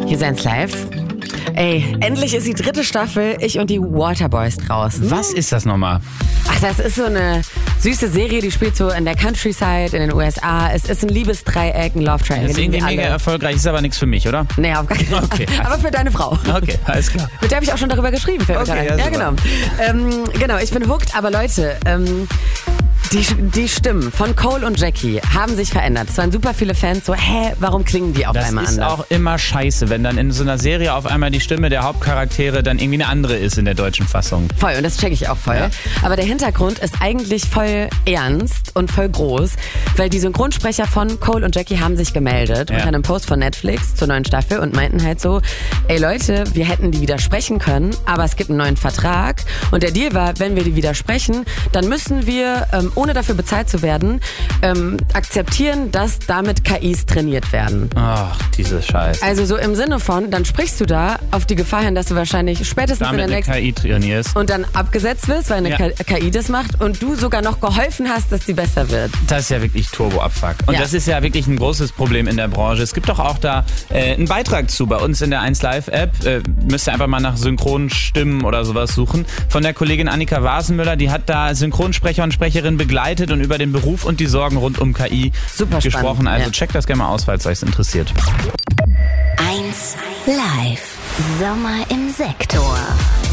Hier ist 1 Live. Ey, endlich ist die 3. Staffel, ich und die Waterboys draußen. Was ist das nochmal? Ach, das ist so eine süße Serie, die spielt so in der Countryside in den USA. Es ist ein Liebesdreieck, ein Love Triangle. Das ist irgendwie mega erfolgreich, ist aber nichts für mich, oder? Nee, auf gar keinen Fall. Okay. Aber für deine Frau. Okay, alles klar. Mit der habe ich auch schon darüber geschrieben. Okay, ja, genau. Genau, ich bin hooked, aber Leute, die Stimmen von Cole und Jackie haben sich verändert. Es waren super viele Fans so, warum klingen die auf einmal anders? Das ist auch immer scheiße, wenn dann in so einer Serie auf einmal die Stimme der Hauptcharaktere dann irgendwie eine andere ist in der deutschen Fassung. Voll, und das checke ich auch voll. Ja. Aber der Hintergrund ist eigentlich voll ernst und voll groß, weil die Synchronsprecher von Cole und Jackie haben sich gemeldet unter einem Post von Netflix zur neuen Staffel und meinten halt so, ey Leute, wir hätten die widersprechen können, aber es gibt einen neuen Vertrag und der Deal war, wenn wir die widersprechen, dann müssen wir, ohne dafür bezahlt zu werden, akzeptieren, dass damit KIs trainiert werden. Ach, diese Scheiße. Also so im Sinne von, dann sprichst du da auf die Gefahr hin, dass du wahrscheinlich spätestens damit in der nächsten KI trainierst. und dann abgesetzt wirst, weil eine KI das macht und du sogar noch geholfen hast, dass die besser wird. Das ist ja wirklich Turbo-Abfuck. Und das ist ja wirklich ein großes Problem in der Branche. Es gibt doch auch da einen Beitrag zu bei uns in der 1 Live-App. Müsst ihr einfach mal nach Synchronstimmen oder sowas suchen. Von der Kollegin Annika Wasenmüller, die hat da Synchronsprecher und Sprecherinnen begleitet und über den Beruf und die Sorgen rund um KI gesprochen. Also checkt das gerne mal aus, falls euch interessiert. 1 Live. Sommer im Sektor.